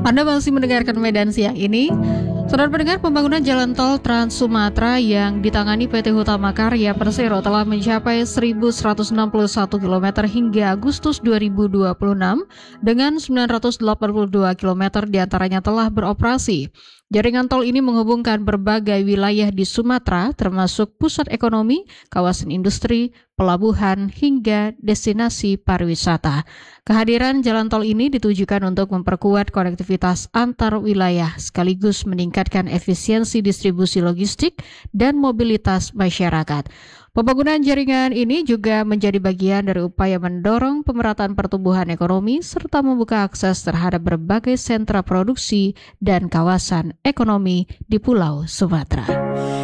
Anda masih mendengarkan Medan Siang ini. Saudara pendengar, pembangunan jalan tol Trans Sumatera yang ditangani PT Hutama Karya Persero telah mencapai 1.161 km hingga Agustus 2026 dengan 982 km diantaranya telah beroperasi. Jaringan tol ini menghubungkan berbagai wilayah di Sumatera termasuk pusat ekonomi, kawasan industri, pelabuhan, hingga destinasi pariwisata. Kehadiran jalan tol ini ditujukan untuk memperkuat konektivitas antar wilayah sekaligus meningkatkan efisiensi distribusi logistik dan mobilitas masyarakat. Pembangunan jaringan ini juga menjadi bagian dari upaya mendorong pemerataan pertumbuhan ekonomi serta membuka akses terhadap berbagai sentra produksi dan kawasan ekonomi di Pulau Sumatera.